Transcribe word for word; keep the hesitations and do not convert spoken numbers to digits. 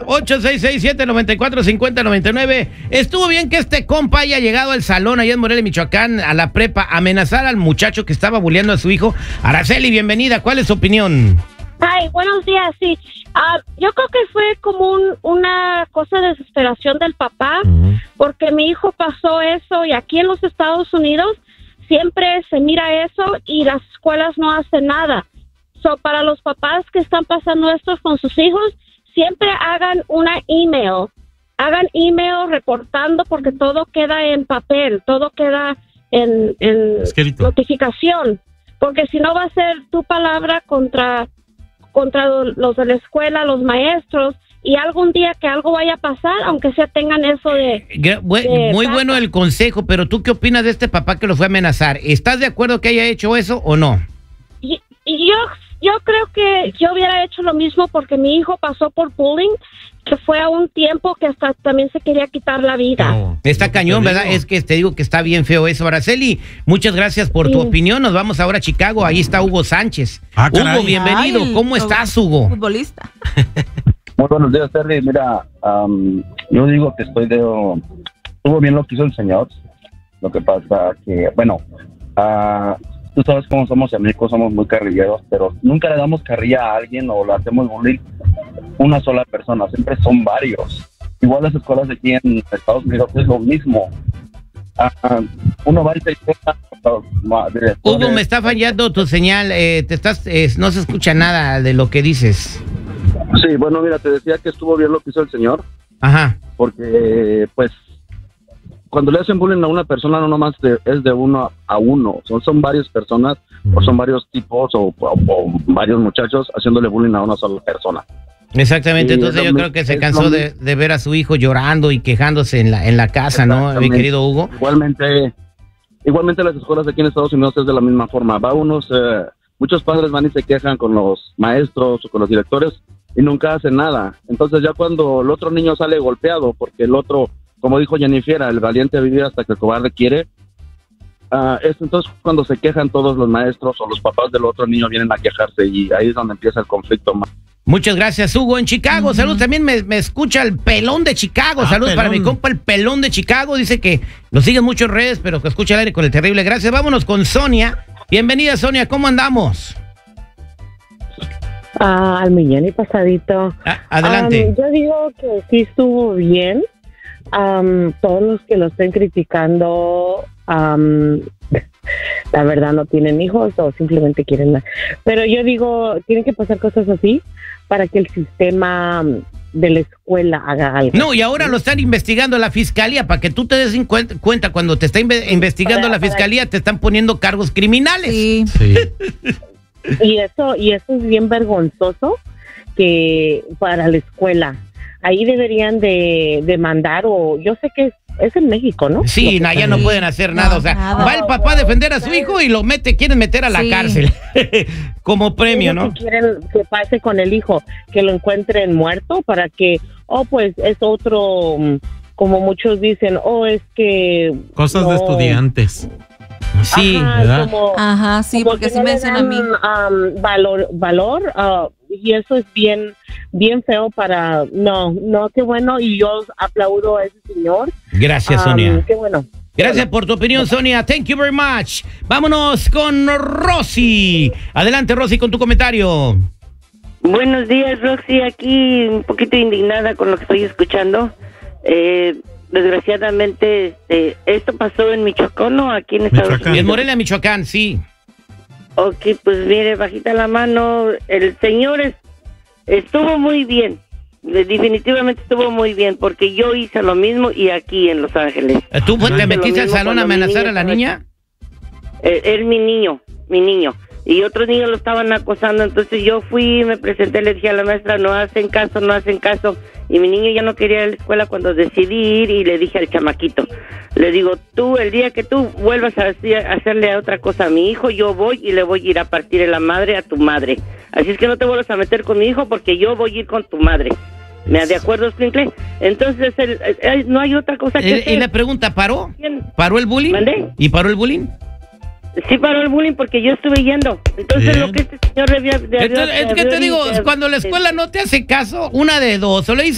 ocho seis seis, siete nueve cuatro, cinco cero nueve nueve. Estuvo bien que este compa haya llegado al salón allá en Morelia, Michoacán, a la prepa, a amenazar al muchacho que estaba bulleando a su hijo. Araceli, bienvenida. ¿Cuál es su opinión? Ay, buenos días, sí. Uh, yo creo que fue como un, una cosa de desesperación del papá, uh-huh. porque mi hijo pasó eso y aquí en los Estados Unidos siempre se mira eso y las escuelas no hacen nada. So, para los papás que están pasando esto con sus hijos, siempre hagan una email, hagan email reportando porque todo queda en papel, todo queda en, en notificación, porque si no va a ser tu palabra contra... contra los de la escuela, los maestros, y algún día que algo vaya a pasar, aunque sea tengan eso de... de Muy casa. Bueno el consejo, pero ¿tú qué opinas de este papá que lo fue a amenazar? ¿Estás de acuerdo que haya hecho eso o no? Y, y yo, yo creo que yo hubiera hecho lo mismo porque mi hijo pasó por bullying, que fue a un tiempo que hasta también se quería quitar la vida. No, está cañón, ¿verdad? Es que te digo que está bien feo eso. Araceli, muchas gracias por sí. tu opinión. Nos vamos ahora a Chicago. Ahí está Hugo Sánchez. Ah, Hugo, bienvenido. Ay, ¿cómo estás, Hugo? Futbolista. Muy buenos días, Terry. Mira, um, yo digo que estoy de... Estuvo bien lo que hizo el señor. Lo que pasa que, bueno, uh, tú sabes cómo somos amigos, somos muy carrilleros, pero nunca le damos carrilla a alguien o le hacemos bullying una sola persona, siempre son varios. Igual las escuelas de aquí en Estados Unidos es lo mismo. Uh, uno va y se... Hugo, me está fallando tu señal, eh, te estás, eh, no se escucha nada de lo que dices. Sí, bueno, mira, te decía que estuvo bien lo que hizo el señor. Ajá. Porque, pues, cuando le hacen bullying a una persona no nomás de, es de uno a uno, son, son varias personas, uh-huh. o son varios tipos, o, o, o varios muchachos haciéndole bullying a una sola persona. Exactamente, entonces yo creo que se cansó de, de ver a su hijo llorando y quejándose en la en la casa, ¿no, mi querido Hugo? Igualmente, igualmente las escuelas aquí en Estados Unidos es de la misma forma. Va unos, eh, muchos padres van y se quejan con los maestros o con los directores y nunca hacen nada. Entonces ya cuando el otro niño sale golpeado, porque el otro, como dijo Jennifer, el valiente vive hasta que el cobarde quiere, uh, es entonces cuando se quejan todos los maestros o los papás del otro niño vienen a quejarse y ahí es donde empieza el conflicto más. Muchas gracias, Hugo, en Chicago. Uh-huh. Saludos, también me, me escucha el pelón de Chicago. Ah, Saludos pelón. Para mi compa el pelón de Chicago. Dice que lo siguen mucho en redes, pero que escucha el aire con el terrible. Gracias. Vámonos con Sonia. Bienvenida, Sonia. ¿Cómo andamos? Ah, al millón y pasadito. Ah, adelante. Um, yo digo que sí estuvo bien. Um, todos los que lo estén criticando, um, la verdad no tienen hijos o simplemente quieren. Pero yo digo, tienen que pasar cosas así para que el sistema de la escuela haga algo. No, y ahora lo están investigando la fiscalía, para que tú te des cuenta, cuando te está inve investigando para, la fiscalía, para... te están poniendo cargos criminales. Sí. sí. Y eso, y eso es bien vergonzoso que para la escuela. Ahí deberían de, de mandar, o yo sé que es, es en México, ¿no? Sí, no, ya no pueden hacer nada, no, o sea, nada. Va el papá a defender a su hijo y lo mete, quieren meter a la sí. cárcel, como premio, ¿no? Que quieren que pase con el hijo, que lo encuentren muerto para que, oh, pues es otro, como muchos dicen, oh, es que... Cosas no, de estudiantes. Sí, ajá, ¿verdad? Como, Ajá, sí, como porque si sí me dicen a mí. Um, valor, valor uh, y eso es bien, bien feo para, no, no, qué bueno, y yo aplaudo a ese señor. Gracias, um, Sonia. Qué bueno. Gracias por tu opinión, Sonia. Thank you very much. Vámonos con Rosy. Adelante, Rosy, con tu comentario. Buenos días, Roxy. Aquí un poquito indignada con lo que estoy escuchando. Eh... Desgraciadamente, este, esto pasó en Michoacán, ¿o aquí en Estados Unidos? En Morelia, Michoacán, sí. Ok, pues mire, bajita la mano, el señor es, estuvo muy bien, definitivamente estuvo muy bien, porque yo hice lo mismo y aquí en Los Ángeles. ¿Tú te metiste al salón a amenazar a la niña? Él es mi niño, mi niño. Y otros niños lo estaban acosando, entonces yo fui, me presenté, le dije a la maestra, no hacen caso, no hacen caso, y mi niño ya no quería ir a la escuela cuando decidí ir, y le dije al chamaquito, le digo, tú, el día que tú vuelvas a hacerle otra cosa a mi hijo, yo voy y le voy a ir a partir de la madre a tu madre, así es que no te vuelvas a meter con mi hijo, porque yo voy a ir con tu madre. ¿Me de acuerdo, Sprinkle? Entonces, el, el, no hay otra cosa que hacer. Y la pregunta, ¿paró? ¿Paró el bullying? ¿Mandé? ¿Y paró el bullying? Sí paró el bullying porque yo estuve yendo. Entonces Bien. Lo que este señor debía... debía Entonces, es que te digo, cuando la escuela no te hace caso, una de dos, o le dice